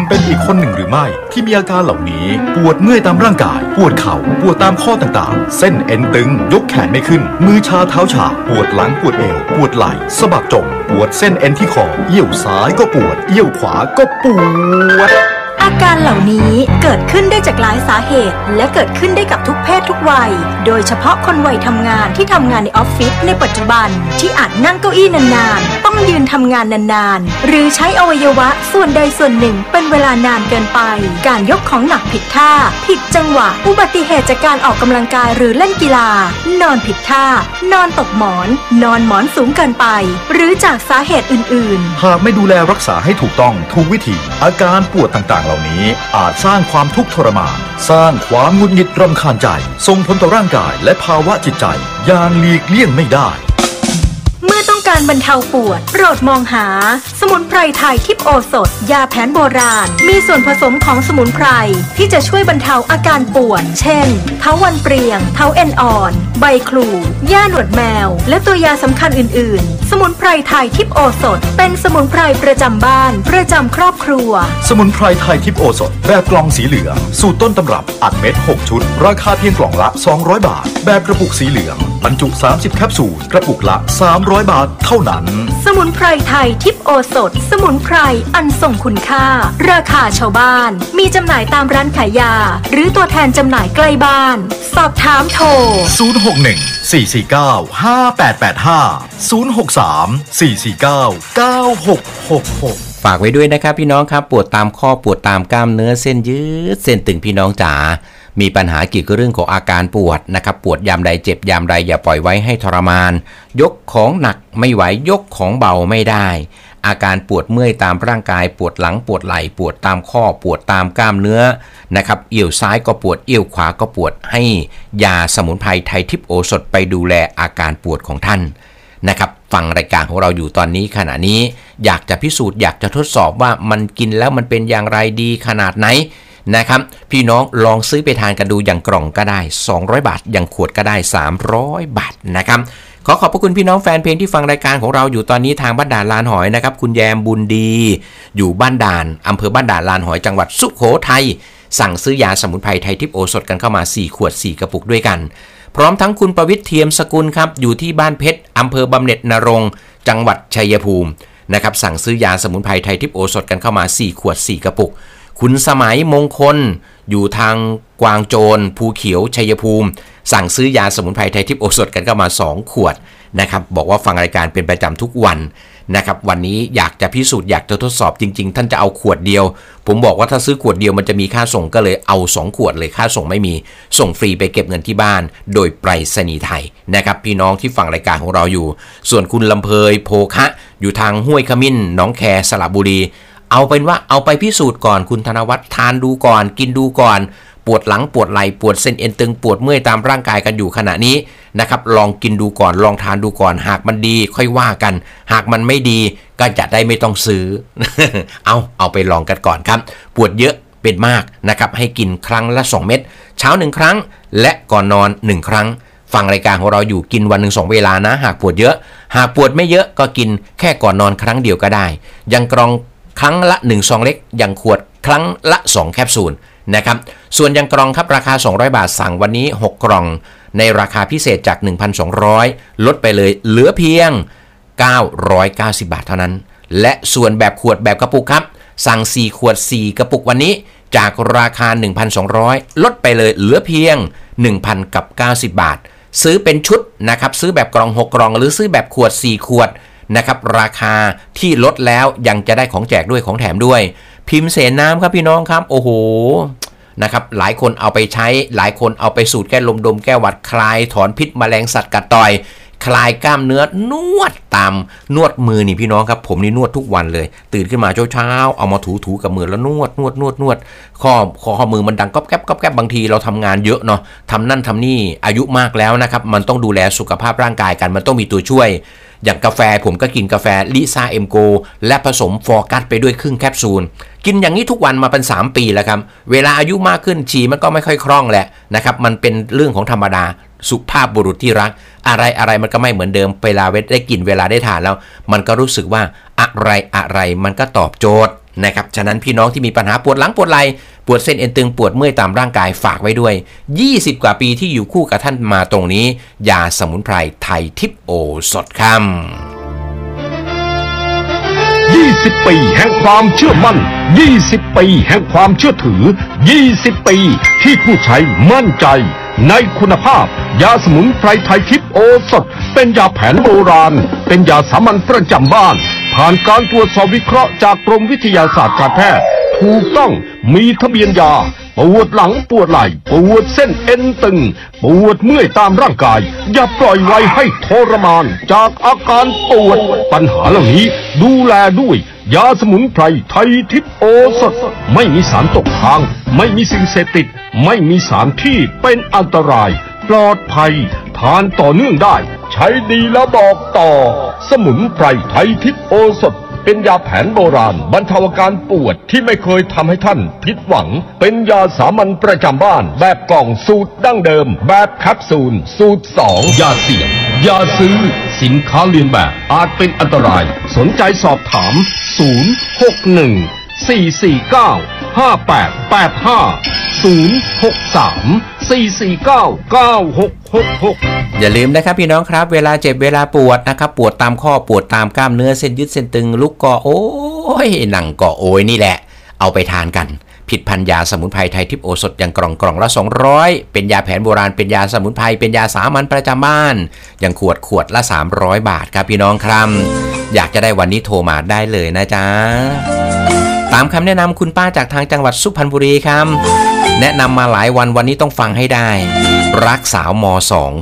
เป็นอีกคนหนึ่งหรือไม่ที่มีอาการเหล่านี้ปวดเมื่อยตามร่างกายปวดเข่าปวดตามข้อต่างๆเส้นเอ็นตึงยกแขนไม่ขึ้นมือชาเท้าชาปวดหลังปวดเอวปวดไหล่สะบักจมปวดเส้นเอ็นที่คอเอี้ยวซ้ายก็ปวดเอี้ยวขวาก็ปวดอาการเหล่านี้เกิดขึ้นได้จากหลายสาเหตุและเกิดขึ้นได้กับทุกเพศทุกวัยโดยเฉพาะคนวัยทำงานที่ทำงานในออฟฟิศในปัจจุบันที่อาจนั่งเก้าอี้นานๆต้องยืนทำงานนานๆหรือใช้อวัยวะส่วนใดส่วนหนึ่งเป็นเวลานานเกินไปการยกของหนักผิดท่าผิดจังหวะอุบัติเหตุจากการออกกำลังกายหรือเล่นกีฬานอนผิดท่านอนตกหมอนนอนหมอนสูงเกินไปหรือจากสาเหตุอื่นๆหากไม่ดูแลรักษาให้ถูกต้องถูกวิธีอาการปวดต่างๆเหล่านี้อาจสร้างความทุกข์ทรมานสร้างความหงุดหงิดรำคาญใจส่งผลต่อร่างกายและภาวะจิตใจอย่างหลีกเลี่ยงไม่ได้เมื่อต้องการบรรเทาปวดโปรดมองหาสมุนไพรไทยทิพย์โอสถยาแผนโบราณมีส่วนผสมของสมุนไพรที่จะช่วยบรรเทาอาการปวดเช่นเถาวัลย์เปรียงเถาเอ็นอ่อนใบครูหญ้าหนวดแมวและตัวยาสำคัญอื่นๆสมุนไพรไทยทิพย์โอสถเป็นสมุนไพรประจำบ้านประจำครอบครัวสมุนไพรไทยทิพย์โอสถแบบกล่องสีเหลืองสูตรต้นตำรับอัดเม็ด6ชุดราคาเพียงกล่องละ200บาทแบบกระปุกสีเหลืองบรรจุ30แคปซูลกระปุกละ300บาทเท่านั้นสมุนไพรไทยทิพย์โอสถสมุนไพรอันทรงคุณค่าราคาชาวบ้านมีจำหน่ายตามร้านขายยาหรือตัวแทนจำหน่ายใกล้บ้านสอบถามโทรฝากไว้ด้วยนะครับพี่น้องครับปวดตามข้อปวดตามกล้ามเนื้อเส้นยืดเส้นตึงพี่น้องจ๋ามีปัญหาเกี่ยวกับเรื่องของอาการปวดนะครับปวดยามใดเจ็บยามใดอย่าปล่อยไว้ให้ทรมานยกของหนักไม่ไหวยกของเบาไม่ได้อาการปวดเมื่อยตามร่างกายปวดหลังปวดไหล่ปวดตามข้อปวดตามกล้ามเนื้อนะครับเอี่ยวซ้ายก็ปวดเอี่ยวขวาก็ปวดให้ยาสมุนไพรไทยทิพย์โอสถไปดูแลอาการปวดของท่านนะครับฟังรายการของเราอยู่ตอนนี้ขณะนี้อยากจะพิสูจน์อยากจะทดสอบว่ามันกินแล้วมันเป็นอย่างไรดีขนาดไหนนะครับพี่น้องลองซื้อไปทานกันดูอย่างกล่องก็ได้200บาทอย่างขวดก็ได้300บาทนะครับขอขอบพระคุณพี่น้องแฟนเพลงที่ฟังรายการของเราอยู่ตอนนี้ทางบ้านด่านลานหอยนะครับคุณแยมบุญดีอยู่บ้านด่านอำเภอบ้านด่านลานหอยจังหวัดสุโขทัยสั่งซื้อยาสมุนไพรไทยทิพย์โอสถกันเข้ามา4ขวด4กระปุกด้วยกันพร้อมทั้งคุณประวิตรเทียมสกุลครับอยู่ที่บ้านเพชรอำเภอบำเหน็จนรงค์จังหวัดชัยภูมินะครับสั่งซื้อยาสมุนไพรไทยทิพย์โอสถกันเข้ามา4ขวด4กระปุกคุณสมัยมงคลอยู่ทางกวางโจรภูเขียวชัยภูมิสั่งซื้อยาสมุนไพรไทยทิพย์โอสถกันเข้ามา2ขวดนะครับบอกว่าฟังรายการเป็นประจำทุกวันนะครับวันนี้อยากจะพิสูจน์อยากจะทดสอบจริงๆท่านจะเอาขวดเดียวผมบอกว่าถ้าซื้อขวดเดียวมันจะมีค่าส่งก็เลยเอา2ขวดเลยค่าส่งไม่มีส่งฟรีไปเก็บเงินที่บ้านโดยไปรษณีย์ไทยนะครับพี่น้องที่ฟังรายการของเราอยู่ส่วนคุณลำเพยโพคะอยู่ทางห้วยขมิ้นหนองแคสระบุรีเอาเป็นว่าเอาไปพิสูจน์ก่อนคุณธนวัฒน์ทานดูก่อนกินดูก่อนปวดหลังปวดไหล่ปวดเส้นเอ็นตึงปวดเมื่อยตามร่างกายกันอยู่ขณะนี้นะครับลองกินดูก่อนลองทานดูก่อนหากมันดีค่อยว่ากันหากมันไม่ดีก็จะได้ไม่ต้องซื้อ เอาไปลองกันก่อนครับปวดเยอะเป็นมากนะครับให้กินครั้งละ2เม็ดเช้า1ครั้งและก่อนนอน1ครั้งฟังรายการของเราอยู่กินวันหนึ่ง2เวลานะหากปวดเยอะหากปวดไม่เยอะก็กินแค่ก่อนนอนครั้งเดียวก็ได้ยังกรองครั้งละ1ซองเล็กยังขวดครั้งละ2แคปซูลนะครับส่วนยังกรองครับราคา200บาทสั่งวันนี้6กล่องในราคาพิเศษจาก 1,200 ลดไปเลยเหลือเพียง990บาทเท่านั้นและส่วนแบบขวดแบบกระปุกครับสั่ง4ขวด4กระปุกวันนี้จากราคา 1,200 ลดไปเลยเหลือเพียง 1,090 บาทซื้อเป็นชุดนะครับซื้อแบบกล่อง6กล่องหรือซื้อแบบขวด4ขวดนะครับราคาที่ลดแล้วยังจะได้ของแจกด้วยของแถมด้วยพิมพ์เสนน้ำครับพี่น้องครับโอ้โหนะครับหลายคนเอาไปใช้หลายคนเอาไปสูตรแก้ลมดมแก้หวัดคลายถอนพิษแมลงสัตว์กัดต่อยคลายกล้ามเนื้อนวดตามนวดมือนี่พี่น้องครับผมนี่นวดทุกวันเลยตื่นขึ้นมาเช้าเอามาถูกับมือแล้วนวดข้อมือมันดังก๊อบแก๊บบางทีเราทำงานเยอะเนาะทำนั่นทำนี่อายุมากแล้วนะครับมันต้องดูแลสุขภาพร่างกายกันมันต้องมีตัวช่วยอย่างกาแฟผมก็กินกาแฟลิซ่าเอ็มโกและผสมฟอร์กัสไปด้วยครึ่งแคปซูลกินอย่างนี้ทุกวันมาเป็น3ปีแล้วครับเวลาอายุมากขึ้นฉี่มันก็ไม่ค่อยคล่องแหละนะครับมันเป็นเรื่องของธรรมดาสุภาพบุรุษที่รักอะไรมันก็ไม่เหมือนเดิมเวลาได้กินเวลาได้ทานแล้วมันก็รู้สึกว่าอะไรมันก็ตอบโจทย์นะครับฉะนั้นพี่น้องที่มีปัญหาปวดหลังปวดไหล่ปวดเส้นเอ็นตึงปวดเมื่อยตามร่างกายฝากไว้ด้วย20กว่าปีที่อยู่คู่กับท่านมาตรงนี้ยาสมุนไพรไทยทิพย์โอสถคำ 20 ปีแห่งความเชื่อมั่น20 ปีแห่งความเชื่อถือ20 ปีที่ผู้ใช้มั่นใจในคุณภาพยาสมุนไพรไทยทิพย์โอสถเป็นยาแผนโบราณเป็นยาสามัญประจำบ้านผ่านการตรวจสอบวิเคราะห์จากกรมวิทยาศาสตร์การแพทย์ถูกต้องมีทะเบียนยาปวดหลังปวดไหล่ปวดเส้นเอ็นตึงปวดเมื่อยตามร่างกายอย่าปล่อยไว้ให้ทรมานจากอาการปวดปัญหาเหล่านี้ดูแลด้วยยาสมุนไพรไทยทิพย์โอสถไม่มีสารตกค้างไม่มีสิ่งเสพติดไม่มีสารที่เป็นอันตรายปลอดภัยทานต่อเนื่องได้ใช้ดีแล้วบอกต่อสมุนไพรไทยทิพย์โอสถเป็นยาแผนโบราณบรรเทาอาการปวดที่ไม่เคยทำให้ท่านผิดหวังเป็นยาสามัญประจำบ้านแบบกล่องสูตรดั้งเดิมแบบแคปซูลสูตร2ยาเสี่ยงยาซื้อสินค้าเลียนแบบอาจเป็นอันตรายสนใจสอบถามอย่าลืมนะครับพี่น้องครับเวลาเจ็บเวลาปวดนะครับปวดตามข้อปวดตามกล้ามเนื้อเส้นยึดเส้นตึงลุกก็โอ้ยนั่งก็โอยนี่แหละเอาไปทานกันผิดพันยาสมุนไพรไทยทิพย์โอสถอย่างกล่องละ200เป็นยาแผนโบราณเป็นยาสมุนไพรเป็นยาสามัญประจำบ้านอย่างขวดละ300 บาทครับพี่น้องครับอยากจะได้วันนี้โทรมาได้เลยนะจ๊ะตามคำแนะนำคุณป้าจากทางจังหวัดสุพรรณบุรีครับแนะนำมาหลายวันนี้ต้องฟังให้ได้รักสาวม.2